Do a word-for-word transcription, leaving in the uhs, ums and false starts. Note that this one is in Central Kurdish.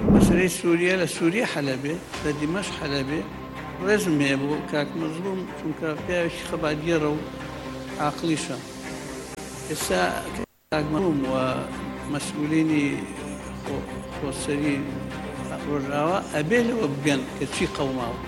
مەسەلەی سووریا لە سووریا حەلەبێ لە دیمەشق حەلەبێ ڕێزم هەیە بۆ کاک مەزلوم چونکە پیاوێکی خەباتگێڕە و عاقلیشە. ئێستا کاک مەزلوم و مەسئولینی خۆسەری ڕۆژاوا ئەبێ لەوە بگەن کە چی قەوماوە